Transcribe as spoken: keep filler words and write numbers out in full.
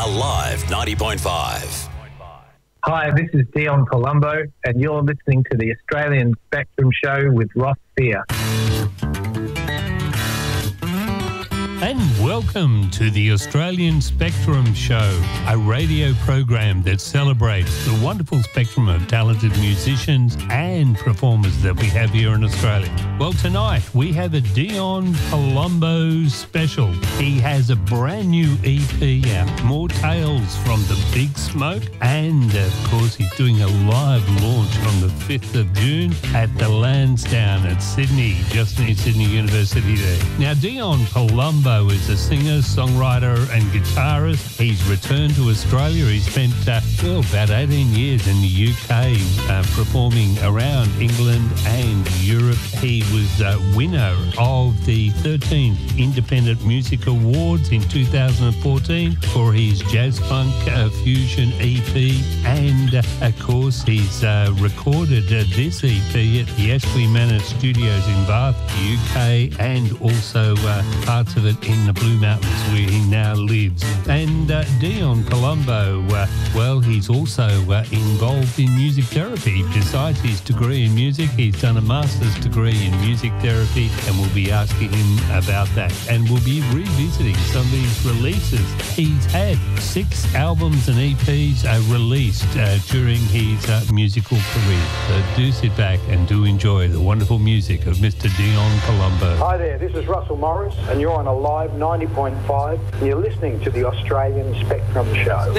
Alive ninety point five. Hi, this is Dion Colombo, and you're listening to the Australian Spectrum Show with Ross Fear. And welcome to the Australian Spectrum Show, a radio program that celebrates the wonderful spectrum of talented musicians and performers that we have here in Australia. Well, tonight we have a Dion Colombo special. He has a brand new E P out, More Tales from the Big Smoke, and of course he's doing a live launch on the fifth of June at the Lansdowne at Sydney, just near Sydney University there. Now, Dion Colombo is a singer, songwriter and guitarist. He's returned to Australia. He spent uh, well, about eighteen years in the U K uh, performing around England and Europe. He was uh, winner of the thirteenth Independent Music Awards in two thousand fourteen for his jazz funk uh, fusion E P, and uh, of course he's uh, recorded uh, this E P at the Ashley Manor Studios in Bath, U K, and also uh, parts of it in the Blue Mountains where he now lives. And uh, Dion Colombo, uh, well, he's also uh, involved in music therapy. Besides his degree in music, he's done a master's degree in music therapy, and we'll be asking him about that. And we'll be revisiting some of these releases. He's had six albums and E Ps uh, released uh, during his uh, musical career. So do sit back and do enjoy the wonderful music of Mister Dion Colombo. Hi there, this is Russell Morris, and you're on Alive ninety point five, and you're listening to the Australian Spectrum Show.